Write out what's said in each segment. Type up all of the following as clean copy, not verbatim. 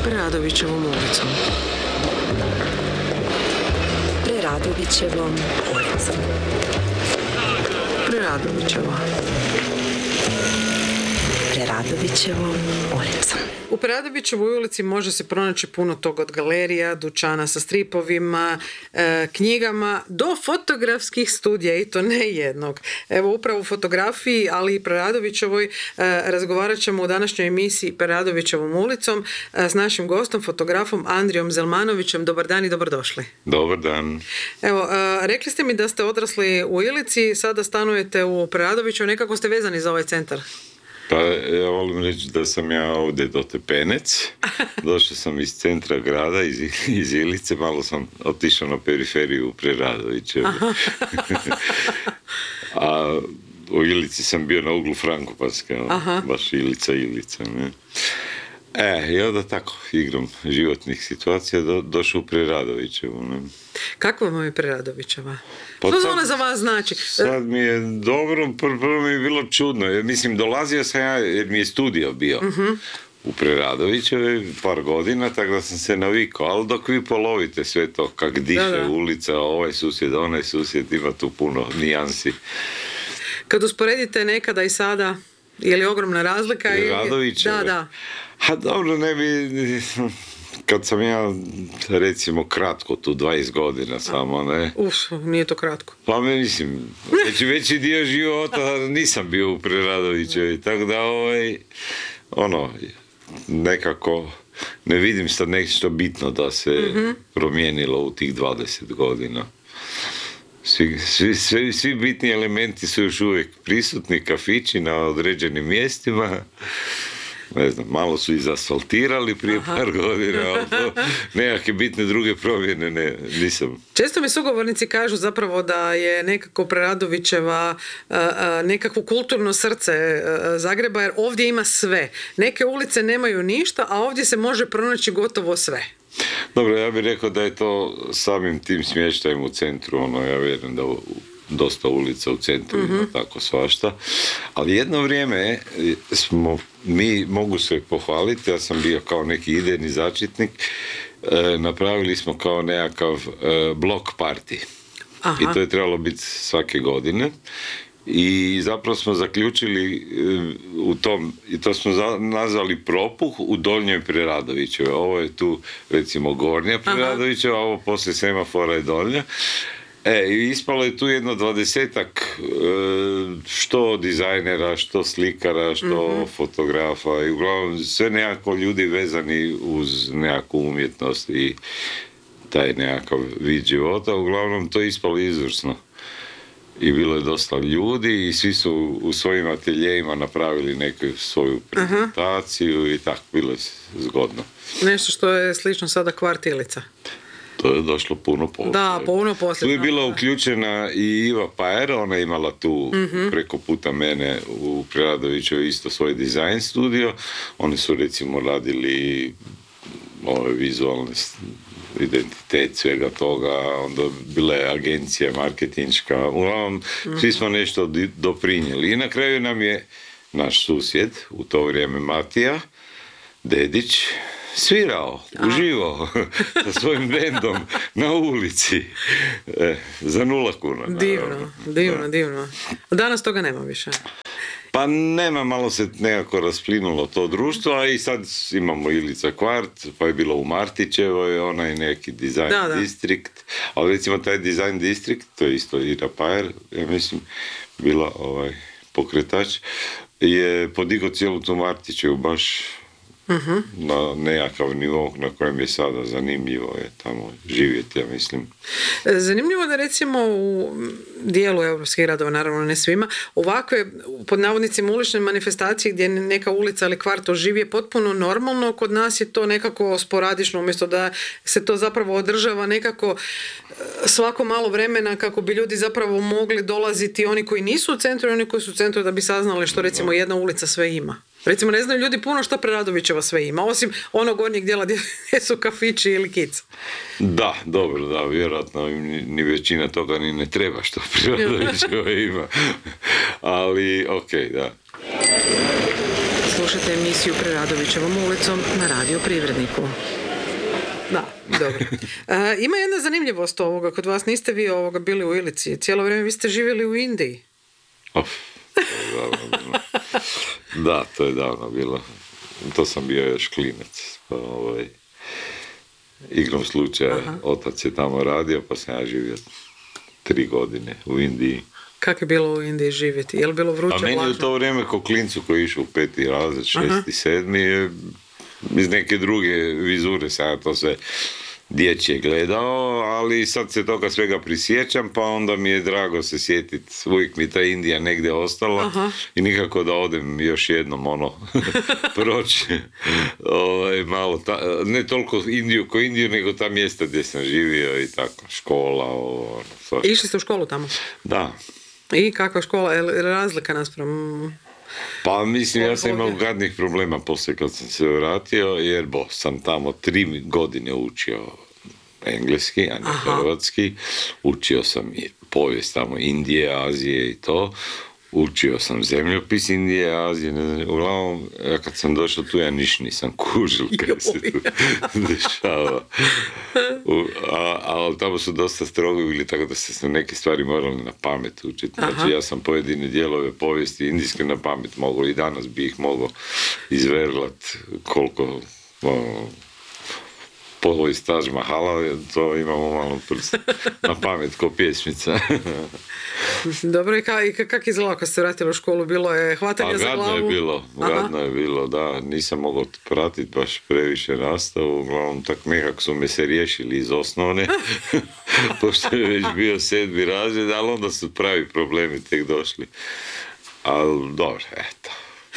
Preradovićevom ulicom. Preradovićevom ulicom. Preradovićeva. Preradovićevom ulicom. U Preradovićevoj ulici može se pronaći puno toga, od galerija, dućana sa stripovima, knjigama, do fotografskih studija, i to ne jednog. Evo, upravo u fotografiji, ali i Preradovićevoj, razgovarat ćemo u današnjoj emisiji Preradovićevom ulicom s našim gostom, fotografom Andrijom Zelmanovićem. Dobar dan i dobrodošli. Dobar dan. Evo, rekli ste mi da ste odrasli u Ilici, sada stanujete u Preradoviću, nekako ste vezani za ovaj centar. Pa ja volim reći da sam ja ovdje dotepenec. Došao sam iz centra grada, iz Ilice, malo sam otišao na periferiju u Preradovićevu. A u Ilici sam bio na uglu Frankopanske, baš Ilica, ne. I onda tako, igrom životnih situacija, došao u Preradovićevu, ne. Kako vam je Preradovićeva? Pa Što ona za vas znači? Sad mi je dobro, prvo mi je bilo čudno. Mislim, dolazio sam ja, jer mi je studio bio u Preradovićevoj par godina, tako da sam se navikao. Ali dok vi polovite sve to, kak diše ulica, ovaj susjed, onaj susjed, ima tu puno nijansi. Kad usporedite nekada i sada, je li ogromna razlika? Preradovićeva? Da. A dobro, ne bi... Kad sam ja, recimo, kratko tu, 20 godina samo, ne? Nije to kratko. Pa mislim, veći dio života nisam bio u Preradovićevoj, tako da nekako ne vidim sad nešto bitno da se promijenilo u tih 20 godina. Svi bitni elementi su još uvijek prisutni, kafići na određenim mjestima. Ne znam, malo su izasfaltirali prije par godina, ali nekakve bitne druge promjene nisam. Često mi sugovornici kažu zapravo da je nekako Preradovićeva nekako kulturno srce Zagreba, jer ovdje ima sve. Neke ulice nemaju ništa, a ovdje se može pronaći gotovo sve. Dobro, ja bih rekao da je to samim tim smještajem u centru, ja vjerujem da dosta ulica u centru ima tako svašta, ali jedno vrijeme mogu se pohvaliti, ja sam bio kao neki idejni začetnik, napravili smo kao nekakav blok party. I to je trebalo biti svake godine. I zapravo smo zaključili u tom, i to smo nazvali Propuh u Donjoj Preradovićevoj. Ovo je tu, recimo, Gornja Preradovićeva, a ovo poslije semafora je Donja. I ispalo je tu jedno 20-ak što dizajnera, što slikara, što fotografa, i uglavnom sve nekako ljudi vezani uz nekakvu umjetnost i taj nekakav vid života. Uglavnom to je ispalo izvrsno. I bilo je dosta ljudi i svi su u svojim ateljejima napravili neku svoju prezentaciju i tako, bilo je zgodno. Nešto što je slično sada Kvart Ilica. To je došlo puno poslije. Da, puno poslije. Tu je bila uključena i Iva Pajer, ona je imala tu preko puta mene u Preradovićevoj isto svoj dizajn studio. Oni su, recimo, radili vizualne identitet svega toga, onda bila je agencija marketinška, uglavnom svi smo nešto doprinijeli. I na kraju nam je naš susjed, u to vrijeme Matija Dedić, svirao, uživo, sa svojim bendom na ulici, za 0 kuna. Divno. Danas toga nema više. Pa nema, malo se nekako rasplinulo to društvo, a i sad imamo Ilica Kvart, pa je bilo u Martićevoj, onaj neki dizajn distrikt, ali recimo taj dizajn distrikt, to je isto Ira Pajer, ja mislim, bila pokretač, je podigao cijelu tu Martićevu baš na nekakav nivo na kojem je sada zanimljivo je tamo živjeti, ja mislim. Zanimljivo da recimo u dijelu europskih gradova, naravno ne svima, ovakve pod navodnicima ulične manifestacije gdje neka ulica ili kvart oživi je potpuno normalno, kod nas je to nekako sporadično, umjesto da se to zapravo održava nekako svako malo vremena kako bi ljudi zapravo mogli dolaziti, oni koji nisu u centru i oni koji su u centru, da bi saznali što recimo jedna ulica sve ima. Recimo, ne znaju ljudi puno što Preradovićeva sve ima, osim onog gornjeg dijela gdje su kafići ili kic. Da, dobro, da, vjerojatno ni većina toga ni ne treba što Preradovićeva ima. Ali, okej, da. Slušate emisiju Preradovićevom ulicom na Radio Privredniku. Da, dobro. Ima jedna zanimljivost ovoga. Kod vas niste vi bili u Ilici. Cijelo vrijeme vi ste živjeli u Indiji. Da, to je davno bilo. To sam bio još klinac. Igrom slučaja, otac je tamo radio, pa sam ja živio 3 godine u Indiji. Kako je bilo u Indiji živjeti? Je li bilo vruće, vlažno? A meni u to vrijeme ko klincu koji je išao u 5. razred, 6. 7. je iz neke druge vizure sam ja to sve dječje gledao, ali sad se toga svega prisjećam, pa onda mi je drago se sjetiti, uvijek mi ta Indija negdje ostala i nikako da odem još jednom proći malo, ne toliko Indiju ko Indiju, nego ta mjesta gdje sam živio i tako, škola. Išli ste u školu tamo? Da. I kakva škola, je razlika naspram? Pa mislim, ja sam imao gadnih problema poslije kad sam se vratio, jer sam tamo 3 godine učio engleski, a ne hrvatski. Učio sam povijest tamo Indije, Azije i to. Učio sam zemljopis Indije, Azije, ne znam, uglavnom, kad sam došao tu, ja nisam kužil kaj se tu dešava. Ali tamo su dosta strogo bili, tako da se neke stvari morali na pamet učiti. Znači, ja sam pojedine dijelove povijesti indijske na pamet mogao i danas bi ih mogao izverlat koliko povijest Taj Mahala, to imamo malo prst na pamet ko pjesmica. Dobro, i kak izgleda kad ste vratili u školu? Bilo je hvatanje za glavu? Gadno je bilo, da. Nisam mogao pratiti baš previše nastavu. Uglavnom, tako nekako su me se riješili iz osnovne, pošto je već bio 7. razred, ali onda su pravi problemi tek došli. Ali dobro, eto.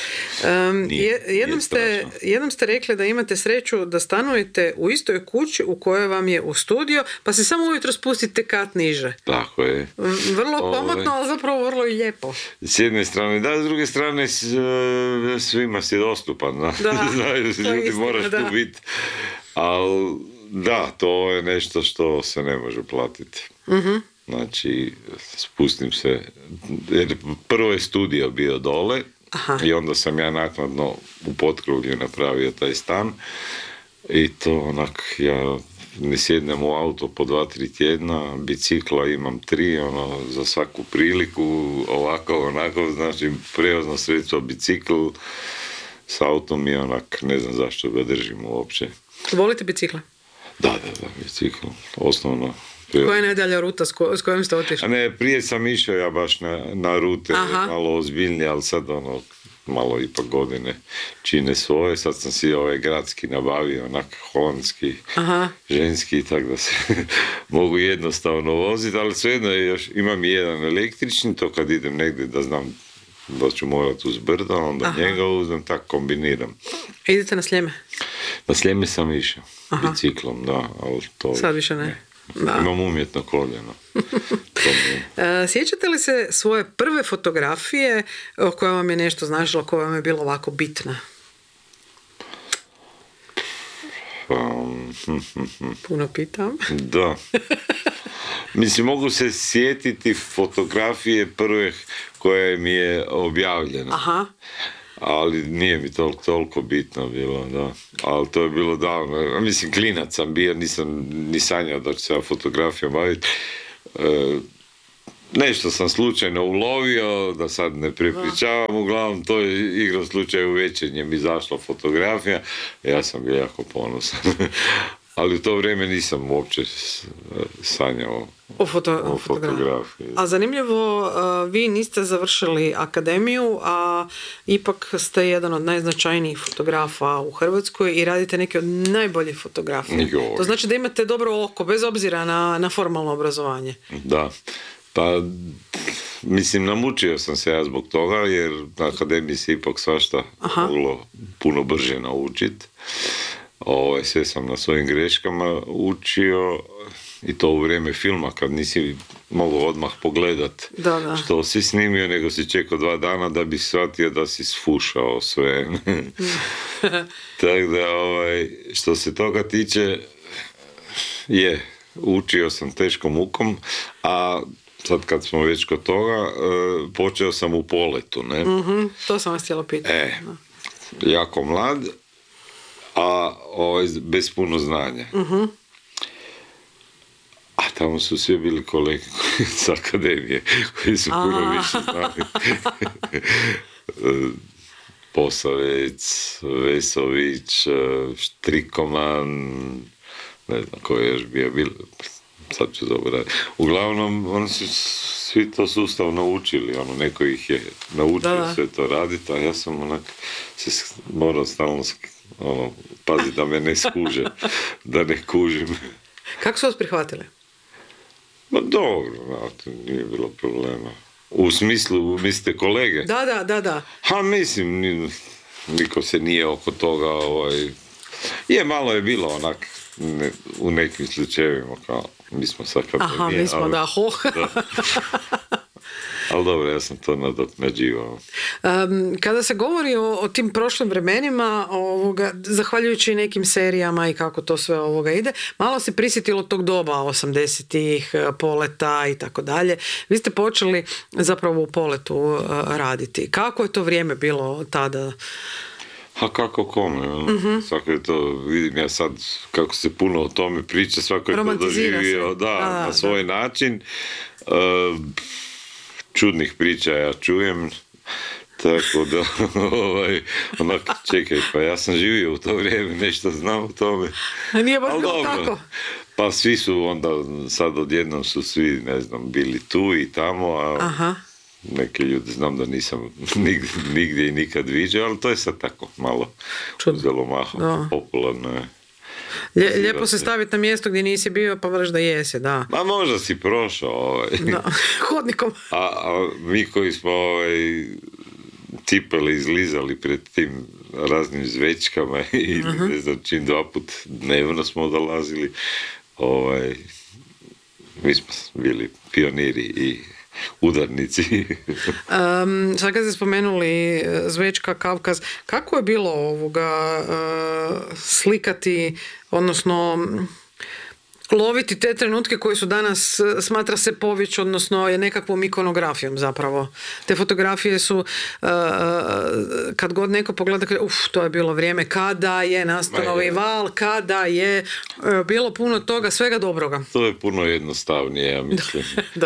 Jednom ste rekli da imate sreću da stanujete u istoj kući u kojoj vam je u studio, pa se samo ujutro spustite kat niže. Tako je. Vrlo komotno, ali zapravo vrlo i lijepo. S jedne strane, da, s druge strane svima si dostupan. Da, znaju, ljudi moraš tu biti. Ali da, to je nešto što se ne može platiti. Znači, spustim se, jer prvo je studio bio dole, i onda sam ja naknadno u Potkrovlju napravio taj stan i to onak, ja ne sjednem u auto po 2-3 tjedna, bicikla imam 3, za svaku priliku, ovako, onako, znači prijevozno sredstvo bicikl, s autom i onak, ne znam zašto ga držim uopće. Volite bicikla? Da, bicikl, osnovno. Koja je najdalja ruta s kojom ste otišli? Ne, prije sam išao ja baš na rute, malo ozbiljnije, ali sad malo ipak godine čine svoje. Sad sam si gradski nabavio, onak holandski, ženski, tako da se mogu jednostavno voziti, ali svejedno još imam jedan električni, to kad idem negdje da znam da ću morati uz brdo, onda njega uzmem, tako kombiniram. Idete na Sljeme? Na Sljeme sam išao, biciklom, da, ali to... Sad više ne? Da. Imam umjetno koljeno. Sjećate li se svoje prve fotografije koja vam je nešto značila, koja vam je bila ovako bitna? Puno pitam. Da. Mislim, mogu se sjetiti fotografije prve koje mi je objavljena. Ali nije mi toliko bitno bilo, da. Ali to je bilo davno. Mislim, klinac sam bio, nisam ni sanjao da ću se fotografijom baviti. Nešto sam slučajno ulovio, da sad ne prepričavam, uglavnom to je igrom slučaju u večernje mi izašla fotografija, ja sam bio jako ponosan. Ali u to vrijeme nisam uopće sanjao o fotografiji. A zanimljivo, vi niste završili akademiju, a ipak ste jedan od najznačajnijih fotografa u Hrvatskoj i radite neke od najboljih fotografija. To znači da imate dobro oko, bez obzira na formalno obrazovanje. Da, pa mislim, namučio sam se ja zbog toga, jer na akademiji se ipak svašta moglo puno brže naučiti. Sve sam na svojim greškama učio i to u vrijeme filma kad nisi mogao odmah pogledat što si snimio, nego si čekao 2 dana da bi shvatio da si sfušao sve. Tako da, što se toga tiče, učio sam teškom mukom, a sad kad smo već kod toga, počeo sam u poletu, ne? To sam vas htjela pitati. jako mlad, a bez puno znanja. A tamo su svi bili kolege s akademije, koji su puno više znali. Posavec, Vesović, Štrikoman, ne znam ko je još bio, sad ću zaboraviti. Uglavnom, oni su svi to sustav naučili, neko ih je naučio sve to raditi, a ja sam se morao stalno paziti da me ne skuže, da ne kužim. Kako su vas prihvatili? Ma dobro, nije bilo problema. U smislu, mislite kolege? Da. Ha, mislim, niko se nije oko toga, malo je bilo onak, u nekim slučajevima, kao, mi smo sad akademije. Aha, mi smo, da. Ali dobro, ja sam to nadoknađivao. Kada se govori o tim prošlim vremenima, zahvaljujući nekim serijama i kako to sve ide, malo se prisjetilo tog doba 80-ih, Poleta i tako dalje. Vi ste počeli zapravo u Poletu raditi. Kako je to vrijeme bilo tada? A kako kome? Svako je to, vidim ja sad kako se puno o tome priča, svako je to doživio na svoj način. Čudnih priča ja čujem, tako da čekaj, pa ja sam živio u to vrijeme, nešto znam o tome. Nije baš bilo tako. Pa svi su onda, sad odjednom su svi, ne znam, bili tu i tamo, a neke ljude znam da nisam nigdje i nikad viđao, ali to je sad tako malo uzelo maha, popularno je. Lijepo se staviti na mjesto gdje nisi bio, pa vrš da jesi, da. Ma možda si prošao, hodnikom. A mi koji smo tipali, izlizali pred tim raznim zvečkama i ne znam čim 2 put dnevno smo dolazili, mi smo bili pioniri i udarnici. Sad kad ste spomenuli Zvečka, Kavkaz, kako je bilo slikati, odnosno loviti te trenutke koji su danas, smatra se povijeć, odnosno je nekakvom ikonografijom zapravo. Te fotografije su, kad god neko pogleda, to je bilo vrijeme kada je nastao novi val, kada je bilo puno toga, svega dobroga. To je puno jednostavnije, ja mislim,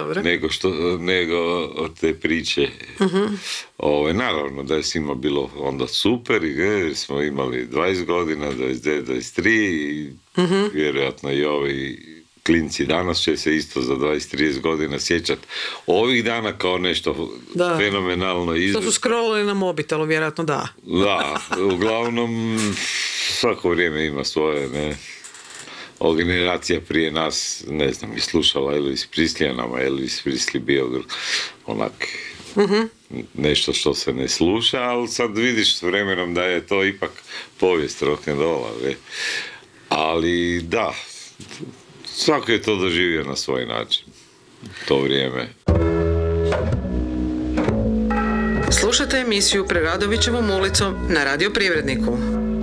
nego te priče. Naravno da je svima bilo onda super, jer smo imali 20 godina, 29, 23 i vjerojatno i ovi klinci danas će se isto za 20-30 godina sjećati ovih dana kao nešto fenomenalno izvrsno. To su scrollali na mobitelu, vjerojatno da. Da, uglavnom svako vrijeme ima svoje, ne. Ova generacija prije nas, ne znam, i slušala Elvis Presley, nama Elvis Presley bio onak nešto što se ne sluša, ali sad vidiš s vremenom da je to ipak povijest rock'n'rolla, ali da, svako je to doživio na svoj način, to vrijeme. Slušajte emisiju Preradovićevom ulicom na Radio Privredniku.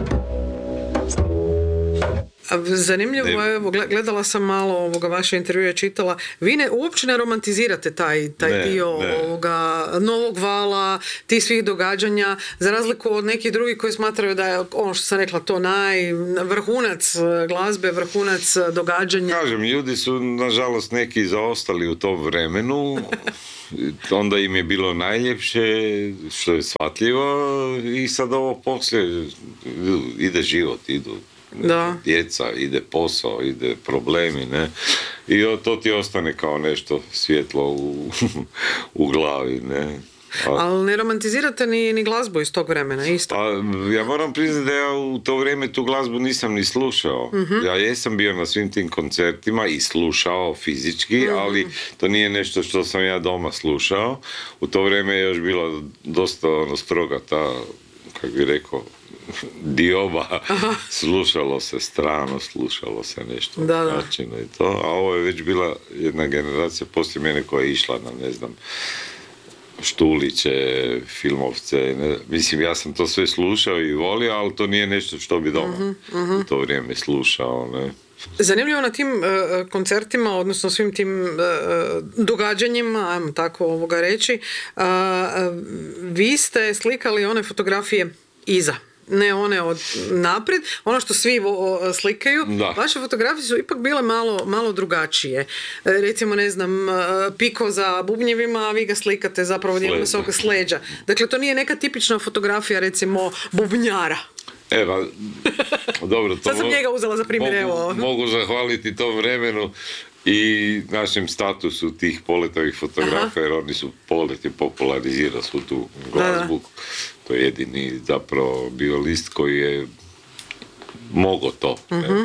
Zanimljivo, evo, gledala sam malo vaše intervjue, čitala. Vi uopće ne romantizirate taj dio novog vala, tih svih događanja, za razliku od nekih drugih koji smatraju da je, ono što sam rekla, to vrhunac glazbe, vrhunac događanja. Kažem, ljudi su, nažalost, neki zaostali u tom vremenu, onda im je bilo najljepše, što je shvatljivo, i sad ovo poslije ide život, idu djeca, ide posao, ide problemi, ne? I to ti ostane kao nešto svjetlo u glavi, ne? Ali ne romantizirate ni glazbu iz tog vremena, isto? Ja moram priznati da ja u to vrijeme tu glazbu nisam ni slušao. Ja jesam bio na svim tim koncertima i slušao fizički, ali to nije nešto što sam ja doma slušao. U to vrijeme je još bila dosta stroga ta, kako bi rekao, dioba. Slušalo se strano, slušalo se nešto načino i to, a ovo je već bila jedna generacija poslije mene koja je išla na, ne znam, Štuliće, filmovce, mislim, ja sam to sve slušao i volio, ali to nije nešto što bi doma u to vrijeme slušao, ne. Zanimljivo na tim koncertima, odnosno svim tim događanjima, ajmo tako reći, vi ste slikali one fotografije iza. ne one od naprijed, ono što svi slikaju. Da. Vaše fotografije su ipak bile malo drugačije. Recimo, ne znam, Piko za bubnjevima, a vi ga slikate zapravo dijelom s leđa. Dakle, to nije neka tipična fotografija, recimo, bubnjara. Evo, dobro, to Sad sam njega uzela za primjer, evo. Mogu zahvaliti tom vremenu i našem statusu tih poletovih fotografija, jer oni su polet je popularizirali svu tu glazbu. To je jedini zapravo bio list koji je mogao to.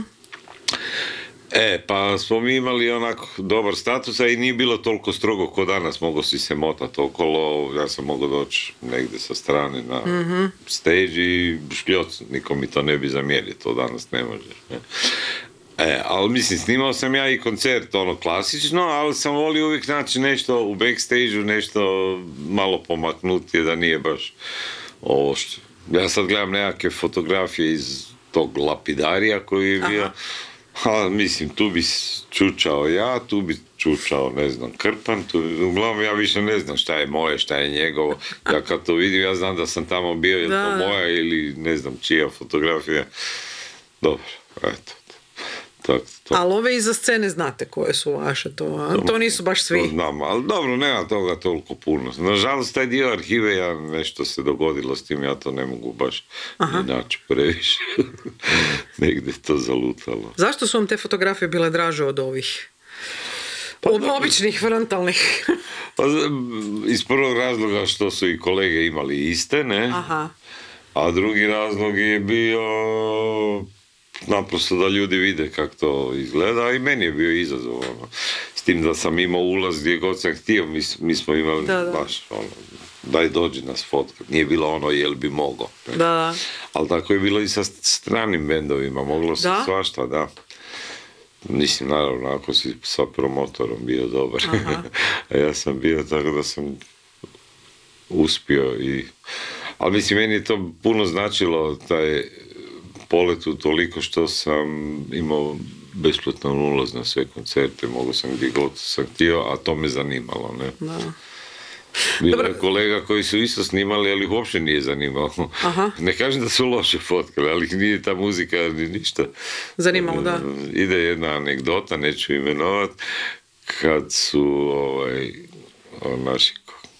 Pa smo mi imali onako dobar status, a i nije bilo toliko strogo ko danas, mogao si se motati okolo, ja sam mogao doći negdje sa strane na stage i šljoc, niko mi to ne bi zamjerio, to danas ne može. Ne? Ali mislim, snimao sam ja i koncert, ono klasično, ali sam volio uvijek naći nešto u backstage-u, nešto malo pomaknutije, da nije baš ovo što... Ja sad gledam nekakve fotografije iz tog lapidarija koji je bio, mislim, tu bi čučao ja, tu bi čučao, ne znam, Krpan, uglavnom ja više ne znam šta je moje, šta je njegovo. Ja kad to vidim, ja znam da sam tamo bio, je to moja ili ne znam čija fotografija. Dobro, eto. Ali ove iza scene znate koje su vaše, to nisu baš svi. To znam, ali dobro, nema toga toliko puno. Nažalost, taj dio arhive, nešto se dogodilo s tim, ja to ne mogu baš naći previše. Negdje to zalutalo. Zašto su vam te fotografije bile draže od ovih? Običnih, frontalnih. Iz prvog razloga što su i kolege imali iste, ne? A drugi razlog je bio... naprosto da ljudi vide kako to izgleda, i meni je bio izazov, ono. S tim da sam imao ulaz gdje god sam htio, mi smo imali baš, ono, daj dođi nas fotkat, nije bilo ono jel bi mogao. Ali tako je bilo i sa stranim bendovima, moglo se svašta, da. Mislim, naravno, ako si sa promotorom bio dobar. A ja sam bio tako da sam uspio ali mislim, meni je to puno značilo, taj poletu, toliko što sam imao besplatan ulaz na sve koncerte, mogao sam gdje god sam htio, a to me zanimalo, ne? Bilo je kolega koji su isto snimali, ali ih uopće nije zanimalo. Ne kažem da su loše fotkali, ali ih nije ta muzika ni ništa zanimalo, da. Ide jedna anegdota, neću imenovat, kad su naši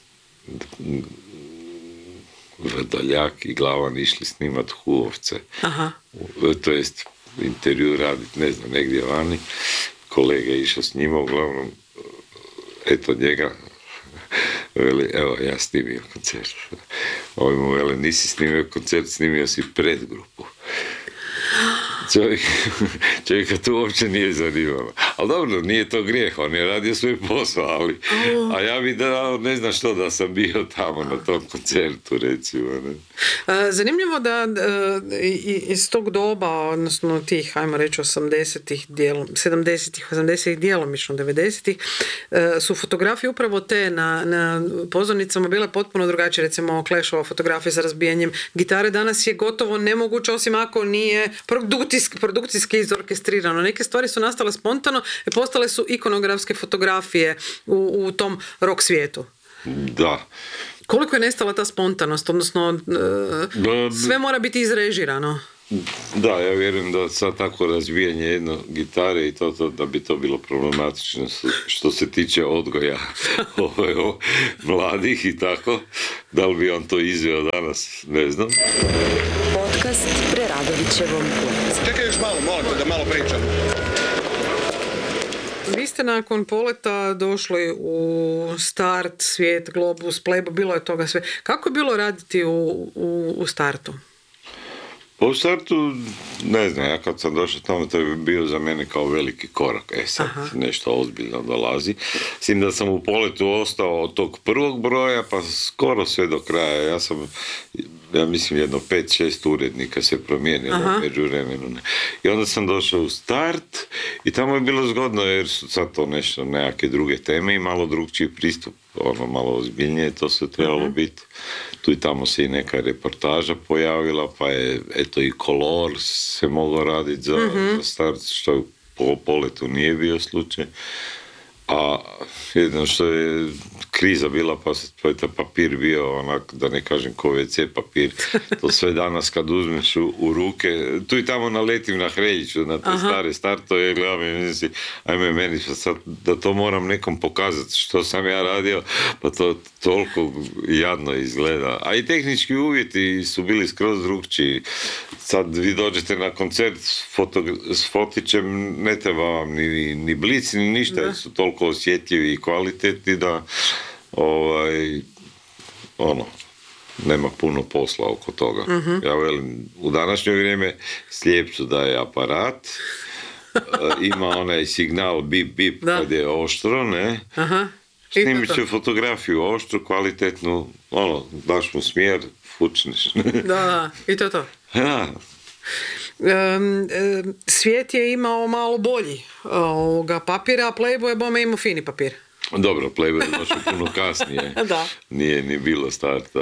Vrdoljak i Glavan išli snimat Huovce. To jest intervju radit, ne znam, negdje vani. Kolega je išao s njima, uglavnom, eto njega, veli, evo, ja snimio koncert. Ovi mu veli, nisi snimio koncert, snimio si predgrupu. Čovjeka tu uopće nije zanimalo. Ali dobro, nije to grijeh, on je radio svoj posao, a ja bi dao ne znam što da sam bio tamo na tom koncertu, recimo. Ne? Zanimljivo da iz tog doba, odnosno tih, ajmo reći, 70-ih, 70-ih, 80-ih, djelomično 90-ih, su fotografije upravo te na pozornicama bile potpuno drugačije. Recimo, Clashova fotografija sa razbijanjem gitare danas je gotovo nemoguće, osim ako nije produkcijski izorkestrirano. Neke stvari su nastale spontano i postale su ikonografske fotografije u tom rock svijetu. Da. Koliko je nestala ta spontanost, odnosno sve mora biti izrežirano? Da, ja vjerujem da sad tako razvijanje jedne gitare i to da bi to bilo problematično što se tiče odgoja mladih i tako. Da li bi on to izveo danas, ne znam. Podcast Preradovićevom ulicom. Čekaj još malo, molim te da malo pričam. Vi ste nakon poleta došli u Start, Svijet, Globus, Playboy, bilo je toga sve. Kako je bilo raditi u Startu? U Startu, ne znam, ja kad sam došao tamo, to je bio za mene kao veliki korak. Sad nešto ozbiljno dolazi. S tim da sam u poletu ostao od tog prvog broja, pa skoro sve do kraja. Ja mislim jedno 5-6 urednika se promijenilo među vremenu. I onda sam došao u Start i tamo je bilo zgodno jer su sad to nešto, nekakve druge teme i malo drugčiji pristup, malo ozbiljnije to se trebalo biti. Tu i tamo se i neka reportaža pojavila, pa je eto i kolor se mogao raditi za Start, što po poletu nije bio slučaj. A jedno što je kriza bila, pa je taj papir bio onak, da ne kažem ko WC papir. To sve danas kad uzmeš u ruke, tu i tamo naletim na Hreljiću, na te stare startove, gledam i mislim, ajme meni sad da to moram nekom pokazati što sam ja radio, pa to toliko jadno izgleda. A i tehnički uvjeti su bili skroz drugčiji. Sad vi dođete na koncert s fotićem, ne treba vam ni blic, ni ništa, jer su toliko osjetljivi i kvalitetni da nema puno posla oko toga. Ja velim, u današnje vrijeme slijepcu daje aparat, ima onaj signal bip bip kad je oštro, ne? Snimit će fotografiju oštru, kvalitetnu, daš mu smjer, fučniš. Da, i to je to. Ja. Svijet je imao malo bolji papira, a Playboy je bome imao fini papir. Dobro, Playboy je došao puno kasnije. Da. Nije ni bilo starta.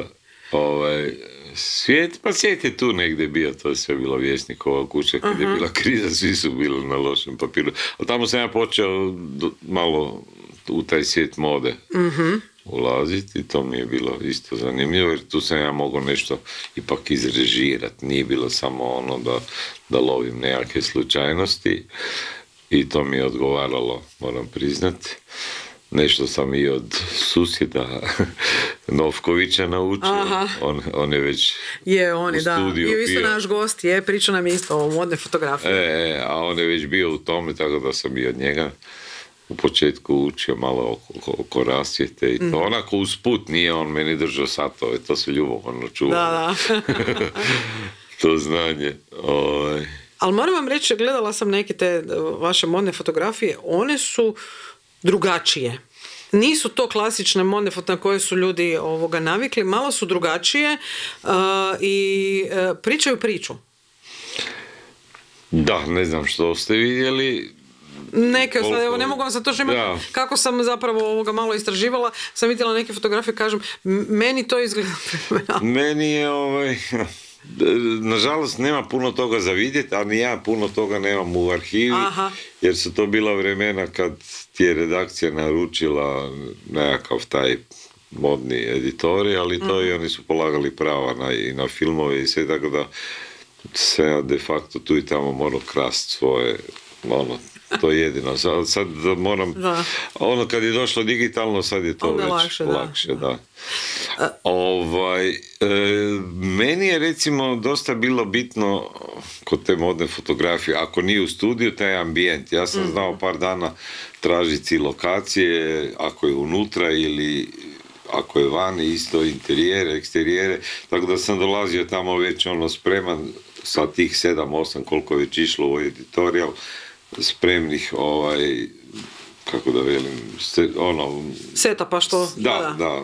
Svijet je tu negdje bio, to je sve bilo Vjesnikova kuća, kad je bila kriza, svi su bili na lošem papiru. Ali tamo sam ja počeo malo u taj svijet mode ulaziti i to mi je bilo isto zanimljivo, jer tu sam ja mogao nešto ipak izrežirati. Nije bilo samo ono da lovim nekakve slučajnosti i to mi je odgovaralo, moram priznati. Nešto sam i od susjeda Novkovića naučio. On je već u studiju bio. I isto naš gost pričao nam isto o modne fotografije. A on je već bio u tome, tako da sam i od njega u početku učio malo oko rasvjete i to. Onako usput, nije on meni držao satove, to se ljubomorno čuva. Da. To znanje. Ali moram vam reći, gledala sam neke te vaše modne fotografije, one su drugačije. Nisu to klasične modne fotografije na koje su ljudi navikli, malo su drugačije i pričaju priču. Da, ne znam što ste vidjeli. Neke, evo ne mogu vam sad točno imati, kako sam zapravo malo istraživala, sam vidjela neke fotografije, kažem, meni to izgleda Meni je nažalost nema puno toga za vidjeti, a ni ja puno toga nemam u arhivi, jer su to bila vremena kad ti je redakcija naručila nekakav taj modni editori, ali to i oni su polagali prava i na filmove i sve, tako da se ja de facto tu i tamo morao krasti svoje, to je jedino. Sad moram, kad je došlo digitalno, sad je to već lakše, da. Meni je recimo dosta bilo bitno kod te modne fotografije, ako nije u studiju, taj ambijent. Ja sam znao par dana tražiti lokacije, ako je unutra ili ako je vani, isto interijere, eksterijere, tako da sam dolazio tamo već spreman sa tih 7-8 koliko je već išlo u editorial, spremnih kako da velim, seta pa što? Da.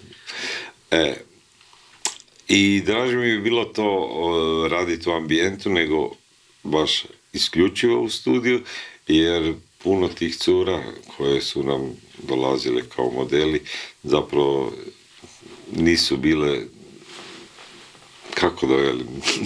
I draže mi je bilo to raditi u ambijentu nego baš isključivo u studiju, jer puno tih cura koje su nam dolazile kao modeli zapravo nisu bile, kako da velim,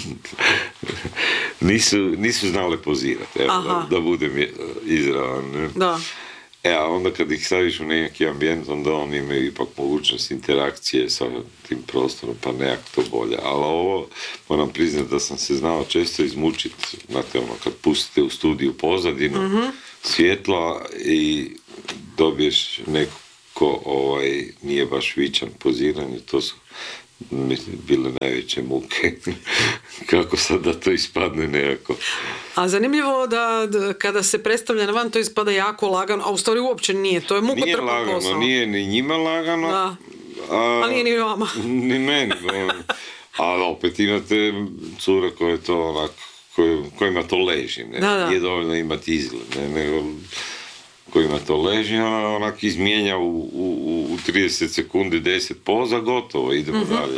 nisu znale pozirati, da budem izravan. Ne? Da. A onda kad ih staviš u neki ambijent, onda oni imaju ipak mogućnost interakcije sa tim prostorom, pa nekako to bolje. Ali ovo, moram priznati da sam se znao često izmučiti, znate, kad pustite u studiju pozadinu, svjetla i dobiješ neko ko nije baš vičan poziranje, to su bile najveće muke. Kako sad da to ispadne nekako. A zanimljivo da kada se predstavlja na van, to ispada jako lagano, a u stvari uopće nije, to je mukotrpan posao. Nije ni njima lagano. Da. A nije ni vama. Ni meni. Ali opet imate cure koje to kojima to leži. Ne? Nije dovoljno imati izgled, nego kojima to leži, onak izmijenja u 30 sekundi 10 poza, gotovo, idemo dalje.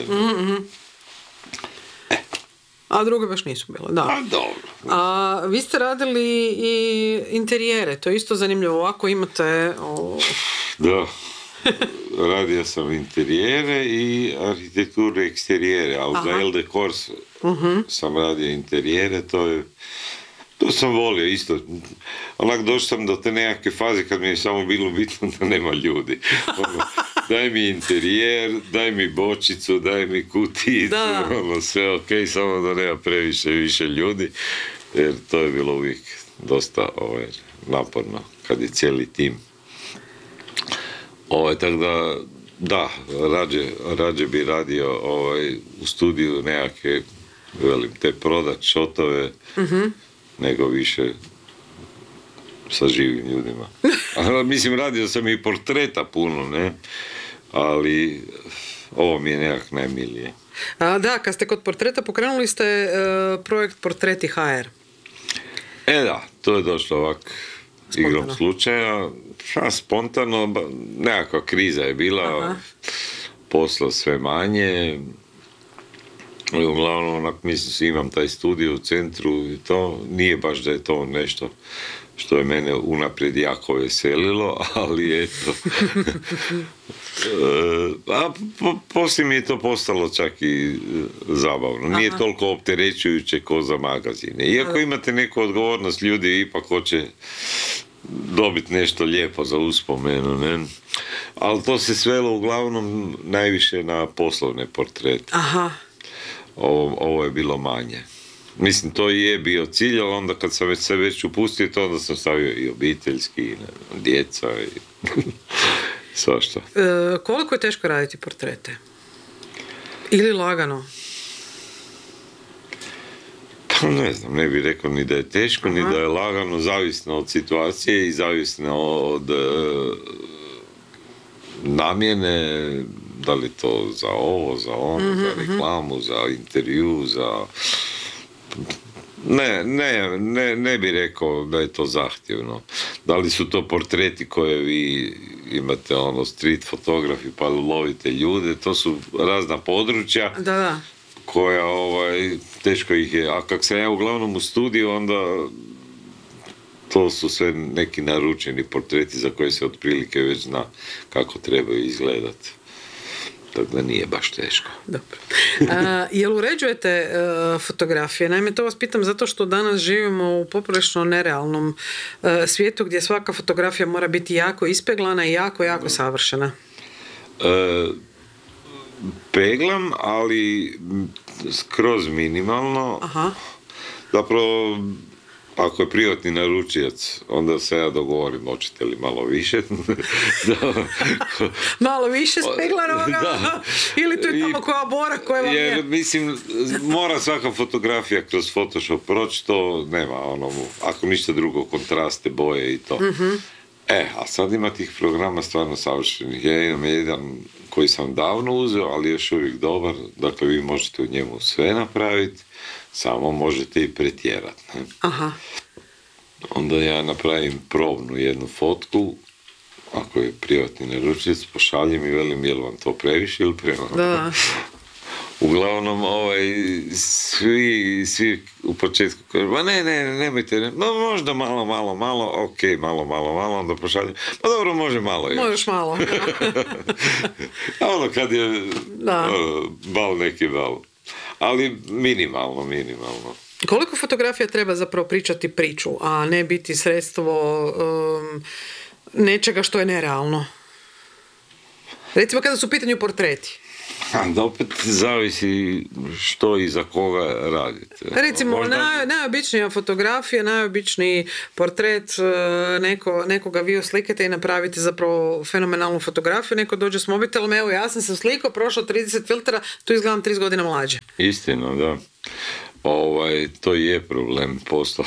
A druge baš nisu bile, da. A dobro. A vi ste radili i interijere, to je isto zanimljivo, ovako imate... Da, radio sam interijere i arhitekturu eksterijere, ali za LD Kors sam radio interijere, to sam volio isto. Onak došao sam do te nekakve faze kad mi je samo bilo bitno da nema ljudi. daj mi interijer, daj mi bočicu, daj mi kuticu, Da. ono, sve ok, samo da nema više ljudi, jer to je bilo uvijek dosta naporno, kad je cijeli tim. Tako da, rađe bi radio u studiju nekakve, te prodat šotove, nego više sa živim ljudima. Mislim, radio sam i portreta puno, ne? Ali ovo mi je nekak najmilije. Da, kad ste kod portreta pokrenuli ste projekt Portreti HR. Da, to je došlo ovak igrom slučaja. Spontano, nekakva kriza je bila, posla sve manje. Uglavnom, mislim, imam taj studio u centru i to nije baš da je to nešto što je mene unaprijed jako veselilo, ali eto. A poslije mi je to postalo čak i zabavno. Nije toliko opterećujuće ko za magazine. Iako imate neku odgovornost, ljudi ipak hoće dobiti nešto lijepo za uspomenu, ne? Ali to se svelo uglavnom najviše na poslovne portrete. Ovo je bilo manje. Mislim, to i je bio cilj, ali onda kad sam se već upustio to, onda sam stavio i obiteljski, djeca i svašta. Koliko je teško raditi portrete? Ili lagano? Pa ne znam, ne bih rekao ni da je teško, ni da je lagano, zavisno od situacije i zavisno od namjene, da li to za ovo, za ono, za reklamu, za intervju, za... Ne bih rekao da je to zahtjevno. Da li su to portreti koje vi imate street fotografi pa lovite ljude, to su razna područja koja teško ih je. A kak sam ja uglavnom u studiju, onda to su sve neki naručeni portreti za koje se otprilike već zna kako trebaju izgledati. Tako da nije baš teško. Dobro. Jel uređujete fotografije? Naime, to vas pitam zato što danas živimo u poprilično nerealnom svijetu gdje svaka fotografija mora biti jako ispeglana i jako savršena. Peglam, ali skroz minimalno. Zapravo, ako je privatni naručilac, onda se ja dogovorim, hoćete li malo više? Malo više speglanoga? Ili to je tamo koja bora koja vam je? Jer, mislim, mora svaka fotografija kroz Photoshop proći, to nema, ako ništa drugo, kontraste, boje i to. A sad ima tih programa stvarno savršenih. Ja imam jedan koji sam davno uzeo, ali još uvijek dobar, dakle vi možete u njemu sve napraviti, samo možete i pretjerati. Onda ja napravim probnu jednu fotku, ako je privatni naručilac, pošaljem i velim je li vam to previše ili premalo. Da. Uglavnom, svi u početku kažu, nemojte, možda malo, ok, malo, onda pošaljem, pa dobro, može malo još. Možeš malo. A kad je bal, neki bal. Ali minimalno. Koliko fotografija treba zapravo pričati priču, a ne biti sredstvo nečega što je nerealno? Recimo kada su u pitanju portreti. Da opet zavisi što i za koga radite. Recimo, najobičnija fotografija, najobičniji portret, nekoga vi oslikate i napravite zapravo fenomenalnu fotografiju, neko dođe s mobitelom, evo ja sam se uslikao, prošlo 30 filtera, tu izgledam 30 godina mlađe. Istina, da. To je problem posla.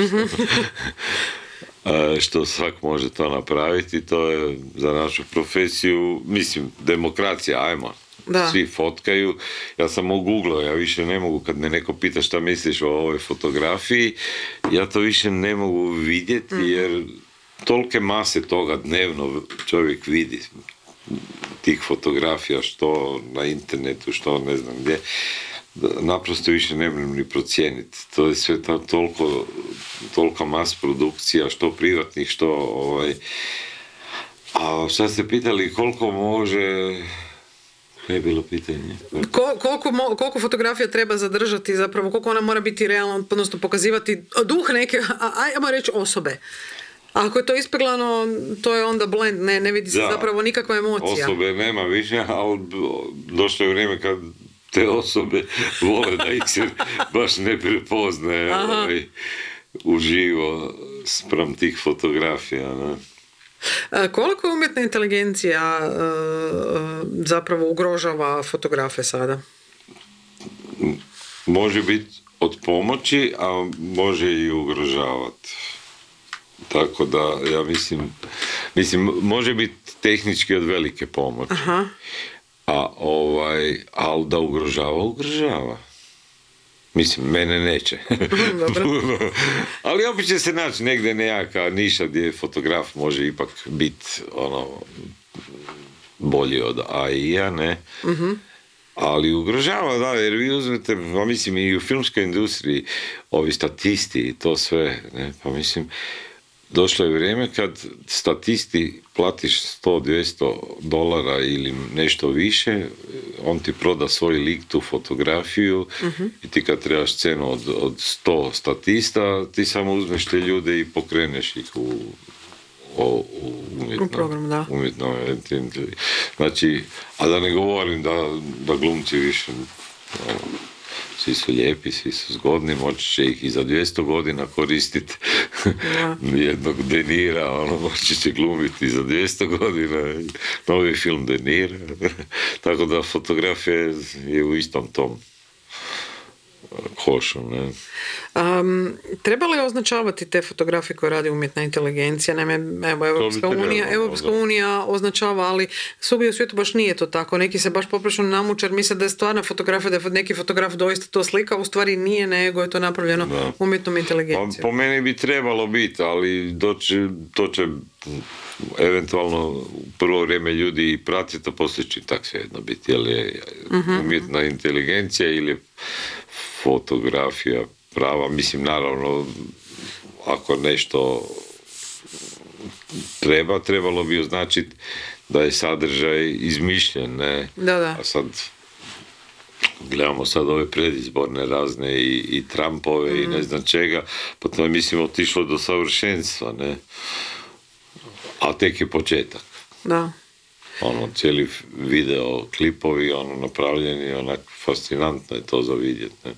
Što svak može to napraviti, to je za našu profesiju, mislim, demokracija, ajmo. Da. Svi fotkaju. Ja sam googlao, ja više ne mogu, kad me neko pita šta misliš o ovoj fotografiji, ja to više ne mogu vidjeti, jer tolike mase toga dnevno čovjek vidi, tih fotografija, što na internetu, što ne znam gdje, naprosto više ne mogu ni procijeniti. To je sve tolika mas produkcija, što privatnih, što A šta ste pitali, koliko može... Koje je bilo pitanje? Koliko fotografija treba zadržati, zapravo koliko ona mora biti realna, odnosno pokazivati duh neke, ajmo reći, osobe? A ako je to ispeglano, to je onda blend, ne vidi se Da. zapravo nikakva emocija. Osobe nema više, ali došlo je vrijeme kad te osobe vole da ih se baš ne prepoznaje uživo spram tih fotografija. Ne? Koliko je umjetna inteligencija zapravo ugrožava fotografe sada? Može biti od pomoći, a može i ugrožavati. Tako da, ja mislim može biti tehnički od velike pomoći. Aha. Ali da ugrožava. Mislim, mene neće. Ali opet će se naći negdje nejaka niša gdje fotograf može ipak biti bolji od AI-a, ne? Ali ugrožava, da, jer vi uzmete, pa mislim i u filmskoj industriji, ovi statisti i to sve, ne? Pa mislim, došlo je vrijeme kad statisti platiš $100-200 ili nešto više, on ti proda svoj lik, tu fotografiju i ti kad trebaš scenu od 100 statista, ti samo uzmeš te ljude i pokreneš ih u program, da. umjetno. Znači, a da ne govorim da glumci više svi su lijepi, svi su zgodni, moći će ih i za 200 godina koristiti jednog Denira, moći će glumiti za 200 godina, novi film Denira. Tako da fotografija je u istom tom košu. Ne? Treba li označavati te fotografije koje radi umjetna inteligencija? Naime, evo, Europska unija označava, ali svugdje u svijetu baš nije to tako. Neki se baš poprilično namuče jer misle da je stvarna fotografija, da je neki fotograf doista to slika, u stvari nije, nego je to napravljeno umjetnom inteligencijom. Po meni bi trebalo biti, ali to će eventualno u prvo vrijeme ljudi i pratiti, a poslije će tak svejedno biti. Je li umjetna inteligencija ili fotografija prava, mislim, naravno, ako nešto trebalo bi označiti da je sadržaj izmišljen, ne? Da. A sad gledamo sad ove predizborne razne i Trumpove i ne znam čega, pa to je, mislim, otišlo do savršenstva, ne? A tek je početak. Da. Cijeli video klipovi, napravljeni, onak fascinantno je to za vidjeti, ne?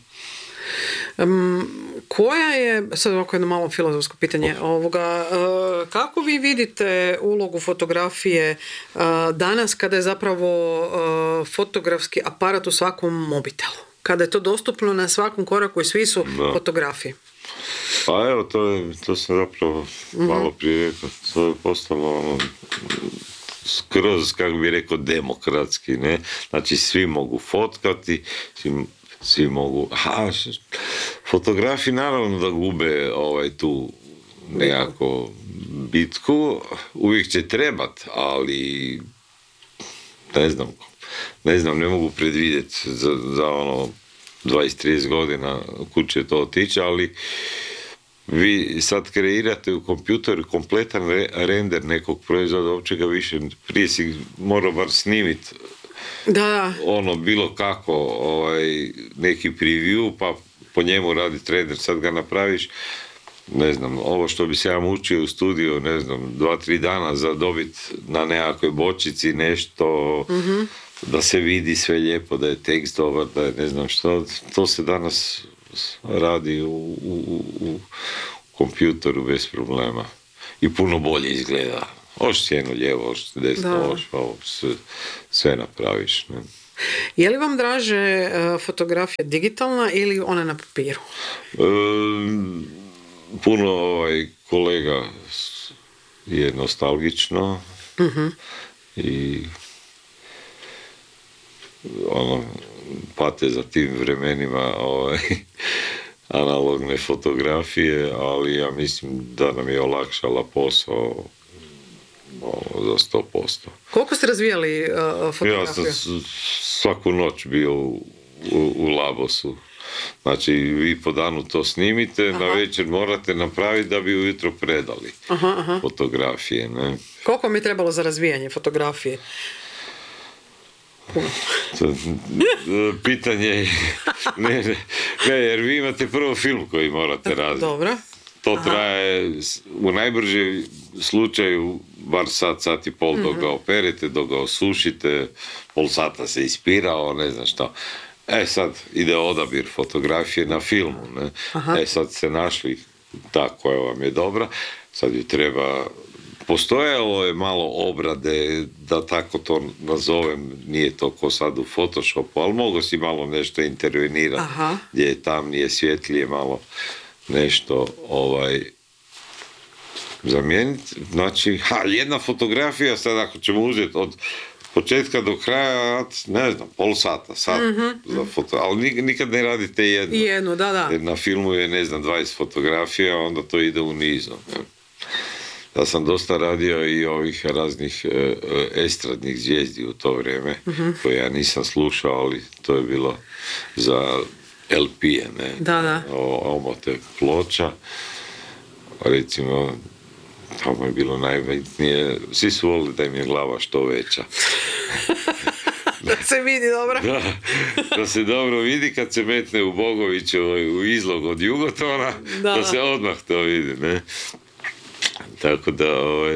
Koja je, sad ovako jedno malo filozofsko pitanje, kako vi vidite ulogu fotografije danas kada je zapravo fotografski aparat u svakom mobitelu? Kada je to dostupno na svakom koraku i svi su fotografiji? Pa evo, to sam zapravo malo prije rekao, to je postalo skroz, kako bi rekao, demokratski, ne? Znači, svi mogu fotkati, svi mogu... fotografi naravno da gube tu nekako bitku, uvijek će trebat, ali ne znam, ne mogu predvidjeti za 20-30 godina kud će to otići, ali vi sad kreirate u kompjuteru kompletan render nekog proizvoda, uopće ga više, prije si morao bar snimiti bilo kako neki preview, pa po njemu raditi render, sad ga napraviš, ne znam, ovo što bi se ja mučio u studiju, ne znam, 2-3 dana za dobiti na nekakvoj bočici nešto, da se vidi sve lijepo, da je tekst dobar, da je ne znam što, to se danas radi u kompjuteru bez problema. I puno bolje izgleda. Hoš sjeno lijevo, hoš desno, hoš ovo, sve napraviš. Ne? Je li vam draže fotografija digitalna ili ona na papiru? Puno kolega je nostalgično i pate za tim vremenima analogne fotografije, ali ja mislim da nam je olakšala posao za 100%. Koliko ste razvijali fotografiju? Ja sam svaku noć bio u Labosu. Znači, vi po danu to snimite, na večer morate napraviti da bi ujutro predali fotografije. Ne? Koliko mi je trebalo za razvijanje fotografije? Pitanje je, ne, jer vi imate prvo film koji morate raditi. Dobro. to traje u najbrže slučaju bar sat i pol dok ga operete, dok ga osušite, pol sata se ispirao, ne znam šta. Sad ide odabir fotografije na filmu, ne? Sad ste našli ta koja vam je dobra, sad ju treba. Postojalo je malo obrade, da tako to nazovem, nije to ko sad u Photoshopu, ali mogo si malo nešto intervenirati, gdje je tamnije, svjetlije, malo nešto zamijeniti. Znači, jedna fotografija, sad ako ćemo uzeti od početka do kraja, ne znam, pol sata, sat za ali nikad ne radite jednu. Jednu, da. Jer na filmu je, ne znam, 20 fotografija, onda to ide u nizu. Ja sam dosta radio i ovih raznih estradnih zvijezdi u to vrijeme, koje ja nisam slušao, ali to je bilo za LP-e, ne? Da. Omote ploča, recimo, tamo je bilo najbitnije, svi su volili da im je glava što veća. Da se vidi dobro. Da se dobro vidi kad se metne u Bogoviću u izlog od Jugotona, da se odmah to vidi, ne? Tako da,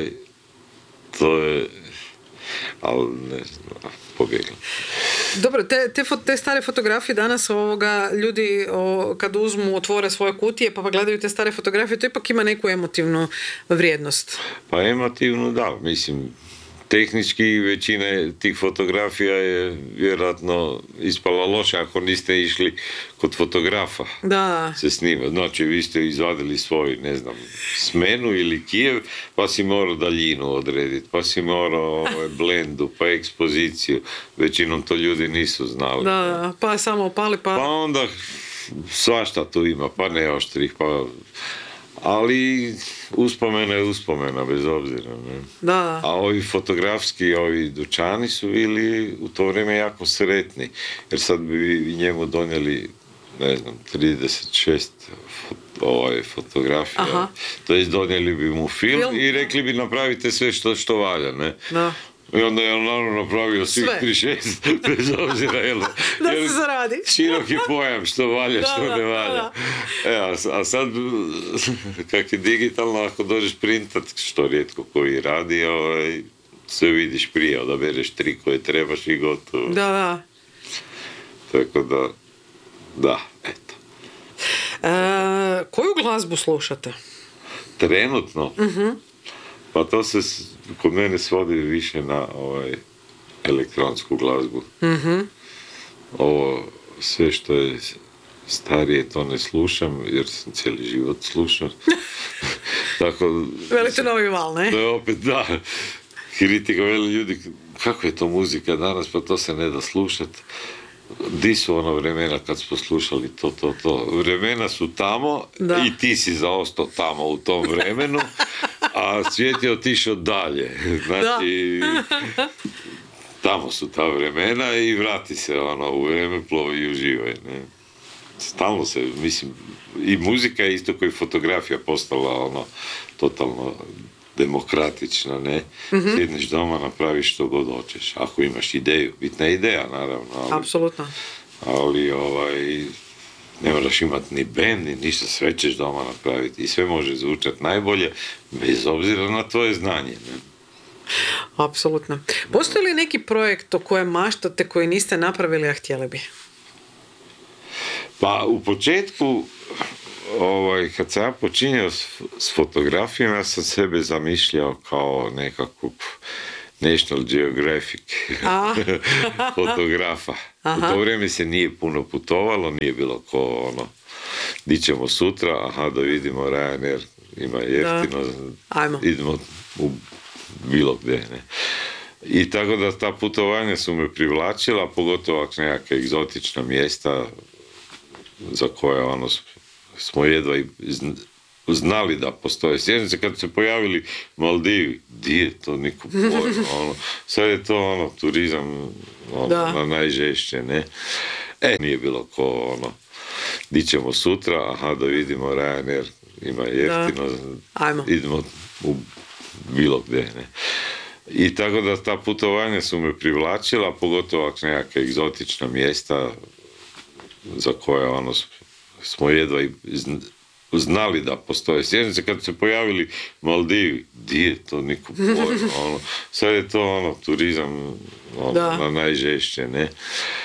to je, ali ne znam, pobjegla. Dobro, te stare fotografije danas ljudi kad uzmu, otvore svoje kutije pa gledaju te stare fotografije, to ipak ima neku emotivnu vrijednost. Pa emotivnu, da, mislim, tehnički većina tih fotografija je vjerojatno ispala loša ako niste išli kod fotografa se snimati. Znači, vi ste izvadili svoj, ne znam, smenu ili Kijev, pa si morao daljinu odrediti, pa si morao blendu, pa ekspoziciju. Većinom to ljudi nisu znali. Da, pa samo opali, pa onda svašta tu ima, pa neoštrih, pa... Ali uspomena je uspomena, bez obzira. Ne? Da. A ovi fotografski, ovi dućani su bili u to vrijeme jako sretni. Jer sad bi njemu donijeli, ne znam, 36 fotografija. To jest donijeli bi mu film i rekli bi napravite sve što valja. Ne? Da. I onda je on naravno napravio svih 36, bez obzira, da se zaradi. Široki pojam, što valja, što ne valja. A sad, kak je digitalno, ako dođeš printat, što rijetko koji radi, sve vidiš prije, odabereš 3 koje trebaš i gotovo. Da. Tako da, eto. Koju glazbu slušate? Trenutno? Pa to se kod mene svodi više na elektronsku glazbu. Ovo sve što je starije to ne slušam, jer sam cijeli život slušao. Tako, velite novi val, ne? To je opet, da, kritika, veli ljudi, kako je to muzika danas, pa to se ne da slušati. Di su ono vremena kad smo slušali to. Vremena su tamo i ti si zaostao tamo u tom vremenu, a svijet je otišao dalje. Znači, tamo su ta vremena i vrati se u vrijeme, plovi i uživaj. Ne? Stalno se, mislim, i muzika je isto kao i fotografija postala totalno demokratična, ne? Sjedneš doma, napraviš što god hoćeš. Ako imaš ideju, bitna je ideja, naravno. Apsolutno. Ali, ne moraš imati ni bend, ni ništa, sve ćeš doma napraviti i sve može zvučati najbolje, bez obzira na tvoje znanje, ne? Apsolutno. Postoji li neki projekt o kojem maštate koji niste napravili, a htjeli bi? Pa, u početku, kad sam ja počinjao s fotografijom, ja sam sebe zamišljao kao nekakvu National Geographic fotografa. U to vrijeme se nije puno putovalo, nije bilo ko di ćemo sutra, da vidimo Ryanair, ima jeftino, idemo u bilo gdje, ne. I tako da ta putovanja su me privlačila, pogotovo ako nekakve egzotična mjesta za koje smo jedva i znali da postoje. Sjećam se kad se pojavili Maldivi, di je to niko pojma, sad je to turizam na najžešće, ne. Nije bilo ko di ćemo sutra, da vidimo Ryanair, ima jeftino, idemo u bilo gdje, ne. I tako da ta putovanja su me privlačila, pogotovo ako nekakve egzotična mjesta za koje smo jedva i znali da postoje. Sjećam se kad su se pojavili Maldivi, di je to niko pojma, sad je to turizam na najžešće, ne.